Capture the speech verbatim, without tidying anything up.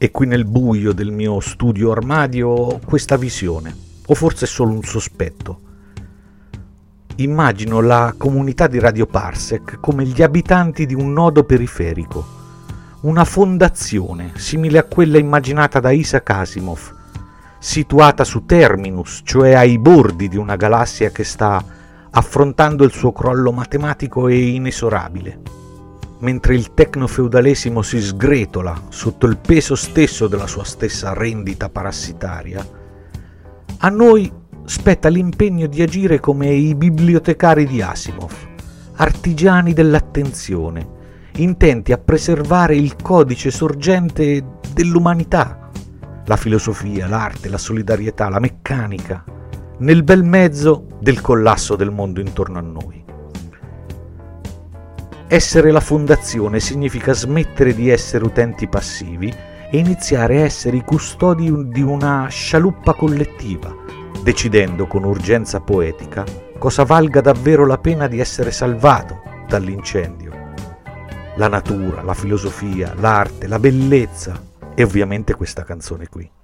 E qui nel buio del mio studio armadio ho questa visione, o forse è solo un sospetto. Immagino la comunità di Radio Parsec come gli abitanti di un nodo periferico, una fondazione simile a quella immaginata da Isaac Asimov, situata su Terminus, cioè ai bordi di una galassia che sta affrontando il suo crollo matematico e inesorabile. Mentre il tecnofeudalesimo si sgretola sotto il peso stesso della sua stessa rendita parassitaria, a noi spetta l'impegno di agire come i bibliotecari di Asimov, artigiani dell'attenzione, intenti a preservare il codice sorgente dell'umanità, la filosofia, l'arte, la solidarietà, la meccanica, nel bel mezzo del collasso del mondo intorno a noi. Essere la fondazione significa smettere di essere utenti passivi e iniziare a essere i custodi di una scialuppa collettiva, decidendo con urgenza poetica cosa valga davvero la pena di essere salvato dall'incendio. La natura, la filosofia, l'arte, la bellezza e ovviamente questa canzone qui.